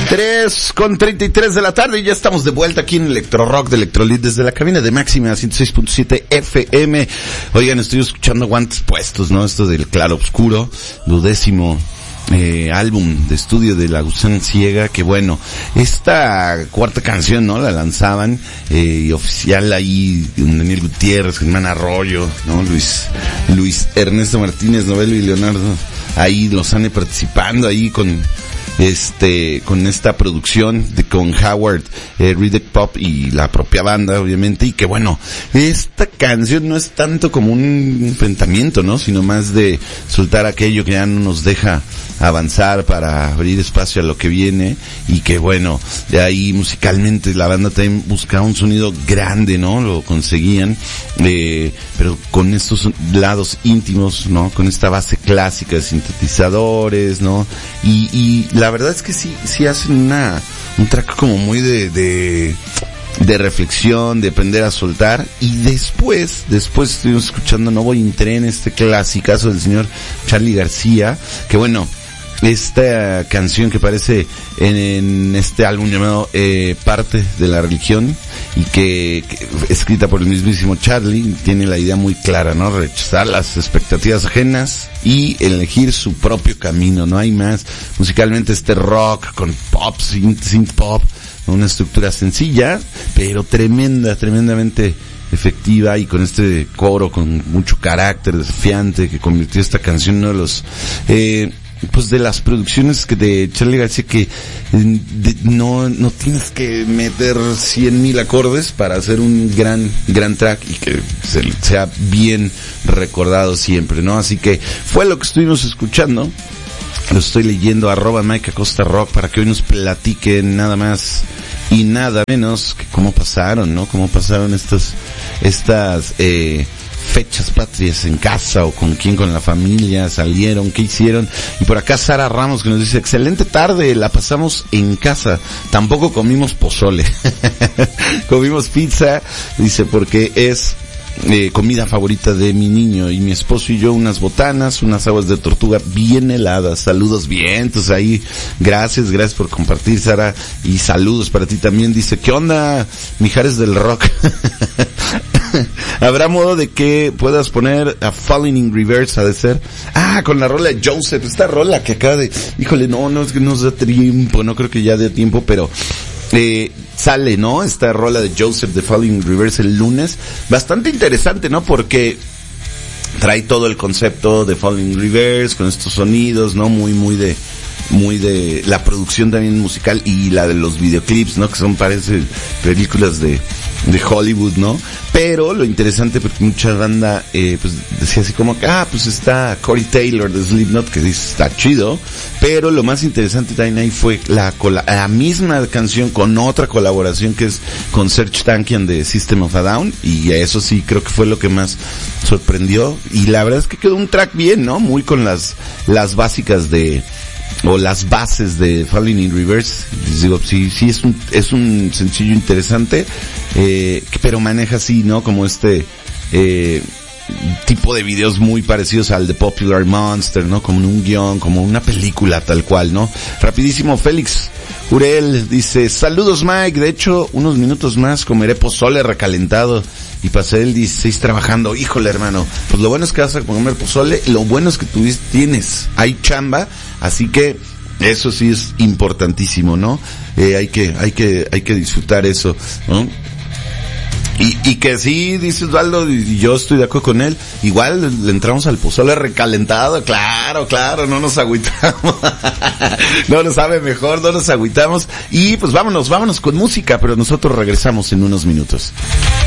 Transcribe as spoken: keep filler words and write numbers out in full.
tres con treinta y tres de la tarde y ya estamos de vuelta aquí en Electro Rock de Electrolit desde la cabina de Máxima ciento seis punto siete F M. Oigan, estoy escuchando Guantes Puestos, ¿no? Esto del Claro Oscuro, duodécimo eh, álbum de estudio de La Gusana Ciega, que bueno, esta cuarta canción, ¿no? La lanzaban, eh, y oficial ahí, Daniel Gutiérrez, Germán Arroyo, ¿no? Luis, Luis Ernesto Martínez, Novelo y Leonardo, ahí Lozane participando ahí con, este, con esta producción de, con Howard, eh, Riddick Pop y la propia banda, obviamente, y que bueno, esta canción no es tanto como un enfrentamiento, ¿no? Sino más de soltar aquello que ya no nos deja avanzar para abrir espacio a lo que viene, y que bueno, de ahí musicalmente la banda también buscaba un sonido grande, ¿no? Lo conseguían, eh, pero con estos lados íntimos, ¿no? Con esta base clásica de sintetizadores, ¿no? Y, y la verdad es que sí, sí hacen una, un track como muy de, de, de reflexión, de aprender a soltar, y después, después estuvimos escuchando No Voy en Tren, este clasicazo del señor Charly García, que bueno, esta canción que aparece en, en este álbum llamado eh, Parte de la Religión, y que, que escrita por el mismísimo Charly, tiene la idea muy clara, ¿no? Rechazar las expectativas ajenas y elegir su propio camino, no hay más. Musicalmente este rock con pop, synth, synth pop, una estructura sencilla, pero tremenda, tremendamente efectiva, y con este coro con mucho carácter desafiante que convirtió esta canción en uno de los eh pues de las producciones que de Charly García que de, no no tienes que meter cien mil acordes para hacer un gran gran track y que se, sea bien recordado siempre, ¿no? Así que fue lo que estuvimos escuchando. Lo estoy leyendo, arroba Mike Acosta Rock, para que hoy nos platiquen nada más y nada menos que cómo pasaron, ¿no? Cómo pasaron estas estas eh fechas patrias en casa, o con quién, con la familia, salieron, qué hicieron. Y por acá Sara Ramos, que nos dice: excelente tarde, la pasamos en casa, tampoco comimos pozole. Comimos pizza, dice, porque es eh, comida favorita de mi niño, y mi esposo y yo unas botanas, unas aguas de tortuga bien heladas. Saludos, vientos ahí, gracias, gracias por compartir, Sara, y saludos para ti también. Dice: ¿qué onda, Mijares del Rock? ¿Habrá modo de que puedas poner a Falling in Reverse, ha de ser? Ah, con la rola de Joseph, esta rola que acaba de, híjole, no, no es que nos da tiempo, no creo que ya dé tiempo, pero eh, sale, ¿no? Esta rola de Joseph de Falling in Reverse el lunes, bastante interesante, ¿no? Porque trae todo el concepto de Falling in Reverse con estos sonidos, ¿no? Muy, muy de, muy de la producción también musical, y la de los videoclips, ¿no? Que son, parece, películas de de Hollywood, ¿no? Pero lo interesante, porque mucha banda eh, pues decía así como que, ah, pues está Corey Taylor de Slipknot, que dice está chido, pero lo más interesante también ahí fue la cola, la misma canción con otra colaboración que es con Serj Tankian de System of a Down, y eso sí creo que fue lo que más sorprendió, y la verdad es que quedó un track bien, ¿no? Muy con las las básicas de o las bases de Falling in Reverse. Les digo, sí, sí es un, es un sencillo interesante, eh, pero maneja así, ¿no? Como este, eh, tipo de videos muy parecidos al de Popular Monster, ¿no? Como un guión, como una película tal cual, ¿no? Rapidísimo, Félix Urel dice: saludos, Mike, de hecho, unos minutos más comeré pozole recalentado y pasé el dieciséis trabajando. Híjole, hermano, pues lo bueno es que vas a comer pozole, lo bueno es que tú tienes, hay chamba, así que eso sí es importantísimo, ¿no? Eh, hay que, hay que, hay que disfrutar eso, ¿no? Y, y que sí, dice Osvaldo, y yo estoy de acuerdo con él, igual le, le entramos al pozole recalentado, claro, claro, no nos agüitamos, no nos sabe mejor, no nos agüitamos, y pues vámonos, vámonos con música, pero nosotros regresamos en unos minutos.